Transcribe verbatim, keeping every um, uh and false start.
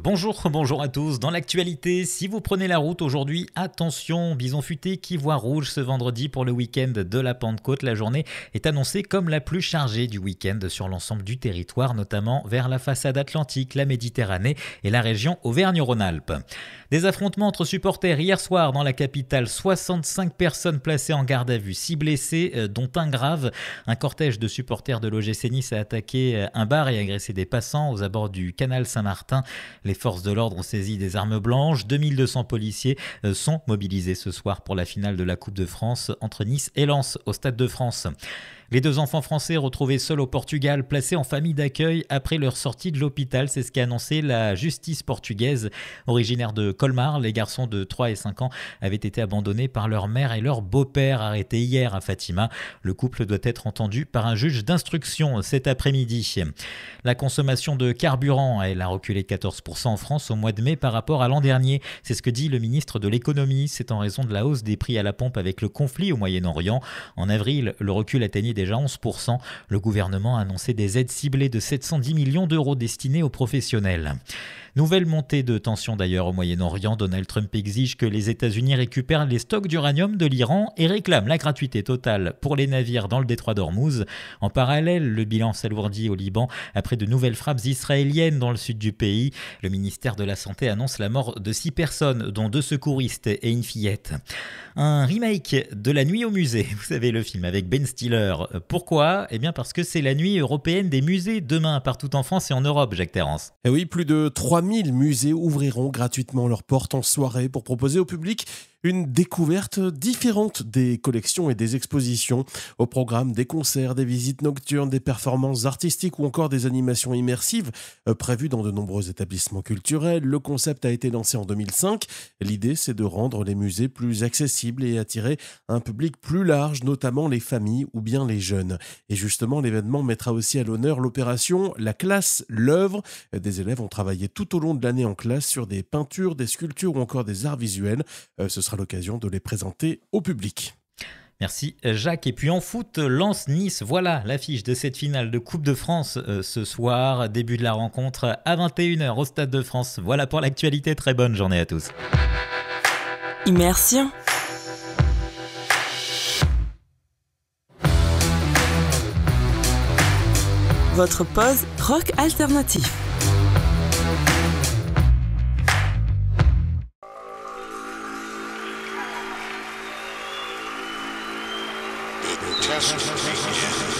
Bonjour, bonjour à tous. Dans l'actualité, si vous prenez la route aujourd'hui, attention, bison futé qui voit rouge ce vendredi pour le week-end de la Pentecôte. La journée est annoncée comme la plus chargée du week-end sur l'ensemble du territoire, notamment vers la façade atlantique, la Méditerranée et la région Auvergne-Rhône-Alpes. Des affrontements entre supporters hier soir dans la capitale, soixante-cinq personnes placées en garde à vue, six blessés, dont un grave. Un cortège de supporters de l'O G C Nice a attaqué un bar et agressé des passants aux abords du canal Saint-Martin. Les forces de l'ordre ont saisi des armes blanches. deux mille deux cents policiers sont mobilisés ce soir pour la finale de la Coupe de France entre Nice et Lens au Stade de France. Les deux enfants français retrouvés seuls au Portugal, placés en famille d'accueil après leur sortie de l'hôpital. C'est ce qu'a annoncé la justice portugaise. Originaires de Colmar, les garçons de trois et cinq ans avaient été abandonnés par leur mère et leur beau-père arrêtés hier à Fatima. Le couple doit être entendu par un juge d'instruction cet après-midi. La consommation de carburant, elle a reculé de quatorze pour cent en France au mois de mai par rapport à l'an dernier. C'est ce que dit le ministre de l'économie. C'est en raison de la hausse des prix à la pompe avec le conflit au Moyen-Orient. En avril, le recul atteignait déjà onze pour cent. Le gouvernement a annoncé des aides ciblées de sept cent dix millions d'euros destinées aux professionnels. Nouvelle montée de tension d'ailleurs au Moyen-Orient. Donald Trump exige que les États-Unis récupèrent les stocks d'uranium de l'Iran et réclame la gratuité totale pour les navires dans le détroit d'Ormuz. En parallèle, le bilan s'alourdit au Liban après de nouvelles frappes israéliennes dans le sud du pays. Le ministère de la Santé annonce la mort de six personnes, dont deux secouristes et une fillette. Un remake de La Nuit au musée, vous savez le film avec Ben Stiller. Pourquoi ? Eh bien parce que c'est la nuit européenne des musées demain partout en France et en Europe, Jacques Terrance. Et oui, plus de trois mille musées ouvriront gratuitement leurs portes en soirée pour proposer au public une découverte différente des collections et des expositions. Au programme, des concerts, des visites nocturnes, des performances artistiques ou encore des animations immersives euh, prévues dans de nombreux établissements culturels. Le concept a été lancé en deux mille cinq. L'idée, c'est de rendre les musées plus accessibles et attirer un public plus large, notamment les familles ou bien les jeunes. Et justement, l'événement mettra aussi à l'honneur l'opération La classe, l'œuvre. Des élèves ont travaillé tout au long de l'année en classe sur des peintures, des sculptures ou encore des arts visuels. Euh, ce sera l'occasion de les présenter au public. Merci Jacques. Et puis en foot, Lens-Nice, voilà l'affiche de cette finale de Coupe de France euh, ce soir. Début de la rencontre à vingt et une heures au Stade de France. Voilà pour l'actualité. Très bonne journée à tous. Immersion. Votre pause rock alternatif.